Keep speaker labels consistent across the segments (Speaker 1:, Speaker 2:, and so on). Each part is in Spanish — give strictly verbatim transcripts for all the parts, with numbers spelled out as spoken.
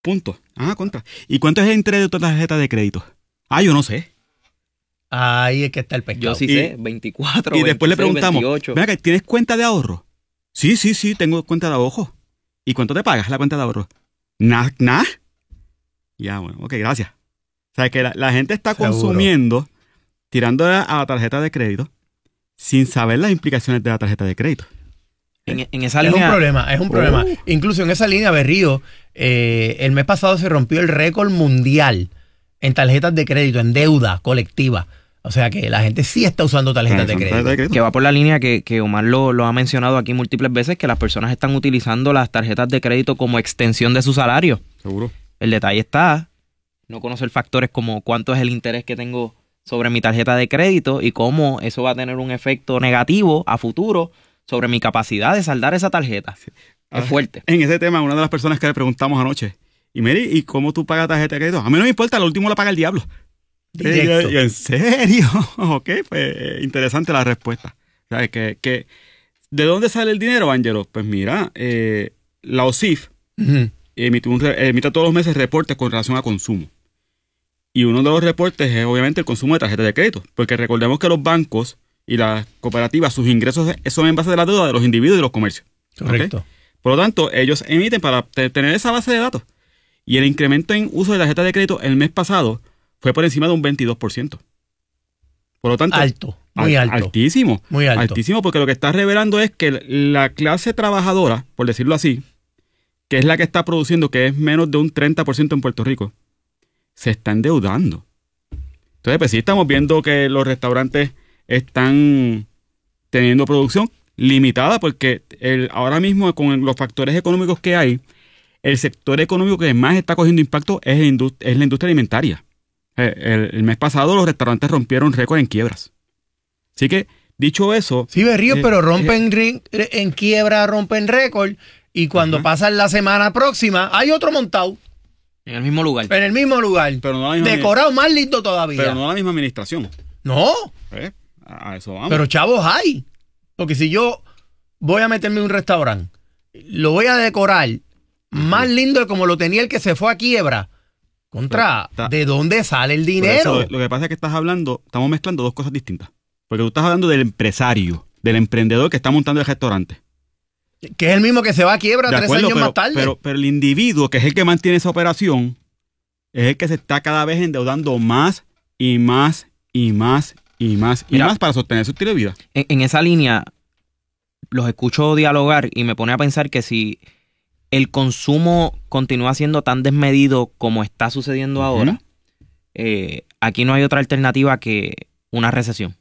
Speaker 1: Punto. Ah, contra. ¿Y cuánto es el interés de tu tarjeta de crédito? Ah, yo no sé.
Speaker 2: Ahí es que está el pescado.
Speaker 3: Yo sí
Speaker 1: Y-
Speaker 3: sé, veinticuatro,
Speaker 1: Y después le
Speaker 3: veintiséis,
Speaker 1: preguntamos,
Speaker 3: veintiocho.
Speaker 1: ven acá, ¿tienes cuenta de ahorro? Sí, sí, sí, tengo cuenta de ahorro. ¿Y cuánto te pagas la cuenta de ahorro? Nada, nada. Ya, bueno, ok, gracias. O sea, que la, la gente está
Speaker 2: Seguro.
Speaker 1: consumiendo, tirando a, a la tarjeta de crédito, sin saber las implicaciones de la tarjeta de crédito.
Speaker 3: En, en esa
Speaker 2: Es
Speaker 3: línea...
Speaker 2: un problema, es un problema.
Speaker 1: Oh.
Speaker 2: Incluso en esa línea, Berrío, eh, el mes pasado se rompió el récord mundial en tarjetas de crédito, en deuda colectiva. O sea que la gente sí está usando tarjetas de crédito.
Speaker 3: Que va por la línea que, que Omar lo, lo ha mencionado aquí múltiples veces, que las personas están utilizando las tarjetas de crédito como extensión de su salario.
Speaker 1: Seguro.
Speaker 3: El detalle está, no conocer factores como cuánto es el interés que tengo sobre mi tarjeta de crédito y cómo eso va a tener un efecto negativo a futuro sobre mi capacidad de saldar esa tarjeta. Sí. Es fuerte.
Speaker 1: En ese tema, una de las personas que le preguntamos anoche, y Mary, ¿y cómo tú pagas tarjeta de crédito? A mí no me importa, lo último lo paga el diablo.
Speaker 2: Directo.
Speaker 1: ¿Y en serio? Ok, pues interesante la respuesta. O sea, que, que, ¿de dónde sale el dinero, Ángelo? Pues mira, eh, la O S I F
Speaker 2: Uh-huh.
Speaker 1: emite, un, emite todos los meses reportes con relación a consumo. Y uno de los reportes es obviamente el consumo de tarjetas de crédito. Porque recordemos que los bancos y las cooperativas, sus ingresos son en base de la deuda de los individuos y los comercios.
Speaker 2: Correcto.
Speaker 1: ¿Okay? Por lo tanto, ellos emiten para tener esa base de datos. Y el incremento en uso de tarjetas de crédito el mes pasado fue por encima de un veintidós por ciento. Por lo tanto,
Speaker 2: Alto, muy
Speaker 1: al,
Speaker 2: alto.
Speaker 1: Altísimo.
Speaker 2: Muy alto.
Speaker 1: Altísimo, porque lo que está revelando es que la clase trabajadora, por decirlo así, que es la que está produciendo, que es menos de un treinta por ciento en Puerto Rico, se está endeudando. Entonces, pues sí estamos viendo que los restaurantes están teniendo producción limitada porque el, ahora mismo con los factores económicos que hay, el sector económico que más está cogiendo impacto es, el indust- es la industria alimentaria. El, el, el mes pasado los restaurantes rompieron récord en quiebras. Así que, dicho eso...
Speaker 2: Sí, Berrío,
Speaker 1: eh,
Speaker 2: pero rompen
Speaker 1: eh,
Speaker 2: ring- en quiebra, rompen récord. Y cuando
Speaker 1: Ajá.
Speaker 2: pasan la semana próxima, hay otro montado
Speaker 3: En el mismo lugar.
Speaker 2: en el mismo lugar.
Speaker 1: pero no la misma,
Speaker 2: Decorado más lindo todavía.
Speaker 1: pero no la misma administración.
Speaker 2: No,
Speaker 1: ¿Eh? A eso vamos.
Speaker 2: pero chavos hay. Porque si yo voy a meterme en un restaurante, lo voy a decorar más lindo de como lo tenía el que se fue a quiebra. Contra,
Speaker 1: Pero está-
Speaker 2: ¿de dónde sale el
Speaker 1: Por
Speaker 2: dinero?
Speaker 1: eso, lo que pasa es que estás hablando, estamos mezclando dos cosas distintas. Porque tú estás hablando del empresario, del emprendedor que está montando el restaurante.
Speaker 2: Que es el mismo que se va a quiebra
Speaker 1: De
Speaker 2: tres
Speaker 1: acuerdo,
Speaker 2: años
Speaker 1: pero,
Speaker 2: más tarde.
Speaker 1: Pero, pero el individuo, que es el que mantiene esa operación, es el que se está cada vez endeudando más y más y más y más y
Speaker 3: Mira,
Speaker 1: más para sostener su estilo de vida.
Speaker 3: En, en esa línea, los escucho dialogar y me pone a pensar que si el consumo continúa siendo tan desmedido como está sucediendo
Speaker 1: Ujú.
Speaker 3: ahora, eh, aquí no hay otra alternativa que una recesión.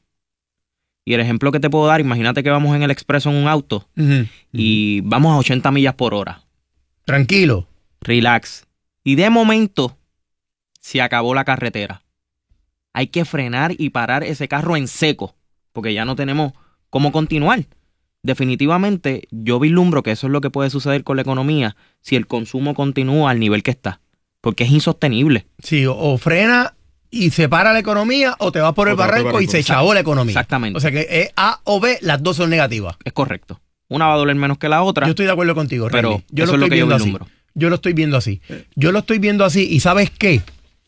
Speaker 3: Y el ejemplo que te puedo dar, imagínate que vamos en el expreso en un auto
Speaker 2: Ujú.
Speaker 3: y vamos a ochenta millas por hora.
Speaker 2: Tranquilo.
Speaker 3: Relax. Y de momento se acabó la carretera. Hay que frenar y parar ese carro en seco, porque ya no tenemos cómo continuar. Definitivamente, yo vislumbro que eso es lo que puede suceder con la economía si el consumo continúa al nivel que está, porque es insostenible.
Speaker 2: Sí, o, o frena y se para la economía o te vas por el
Speaker 1: O te vas por el
Speaker 2: barranco y
Speaker 1: barranco.
Speaker 2: se chavó la economía.
Speaker 3: Exactamente.
Speaker 2: O sea que es A o B, las dos son negativas.
Speaker 3: Es correcto. Una va a doler menos que la otra.
Speaker 2: Yo estoy de acuerdo contigo,
Speaker 3: pero
Speaker 2: Remy. Yo
Speaker 3: eso
Speaker 2: lo
Speaker 3: es lo
Speaker 2: estoy
Speaker 3: que yo
Speaker 2: viendo así.
Speaker 3: vislumbro.
Speaker 2: Yo lo estoy viendo así. Yo lo estoy viendo así. ¿Y sabes qué?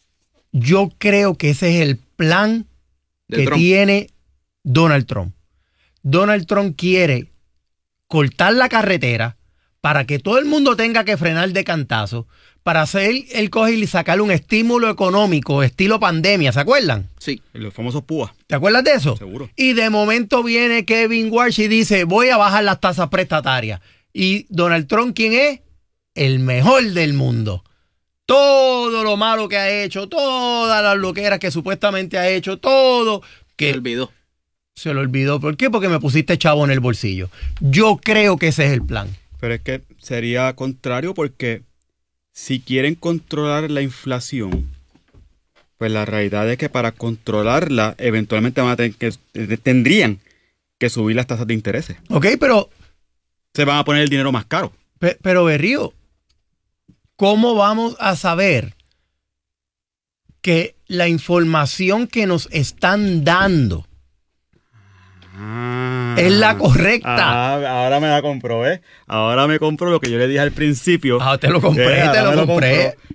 Speaker 2: Yo creo que ese es el plan
Speaker 3: De
Speaker 2: que
Speaker 3: Trump.
Speaker 2: tiene Donald Trump. Donald Trump quiere cortar la carretera para que todo el mundo tenga que frenar de cantazo, para hacer el coger y sacarle un estímulo económico, estilo pandemia, ¿se acuerdan?
Speaker 3: Sí.
Speaker 1: Los famosos púas.
Speaker 2: ¿Te acuerdas de eso?
Speaker 1: Seguro.
Speaker 2: Y de momento viene Kevin Walsh y dice, voy a bajar las tasas prestatarias. Y Donald Trump, ¿quién es? El mejor del mundo. Todo lo malo que ha hecho, todas las loqueras que supuestamente ha hecho, todo que
Speaker 3: Se olvidó.
Speaker 2: se lo olvidó. ¿Por qué? Porque me pusiste chavo en el bolsillo. Yo creo que ese es el plan.
Speaker 1: Pero es que sería contrario porque si quieren controlar la inflación, pues la realidad es que para controlarla eventualmente van a tener que, tendrían que subir las tasas de intereses.
Speaker 2: Ok, pero,
Speaker 1: Se van a poner el dinero más caro.
Speaker 2: pe- pero Berrío, ¿cómo vamos a saber que la información que nos están dando
Speaker 1: Ah, Ah.
Speaker 2: Es la correcta.
Speaker 1: Ah, ahora me la compró, ¿eh? Ahora me compró lo que yo le dije al principio.
Speaker 2: Ah, te lo compré,
Speaker 1: Eh,
Speaker 2: te
Speaker 1: ahora
Speaker 2: lo
Speaker 1: me
Speaker 2: compré.
Speaker 1: compró.